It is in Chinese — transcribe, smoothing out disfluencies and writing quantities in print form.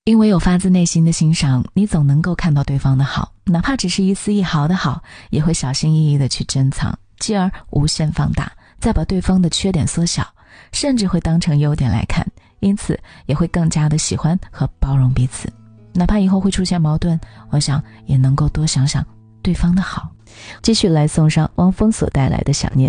因为有发自内心的欣赏，你总能够看到对方的好，哪怕只是一丝一毫的好，也会小心翼翼地去珍藏，继而无限放大，再把对方的缺点缩小，甚至会当成优点来看，因此也会更加的喜欢和包容彼此。哪怕以后会出现矛盾，我想也能够多想想对方的好。继续来送上汪峰所带来的想念。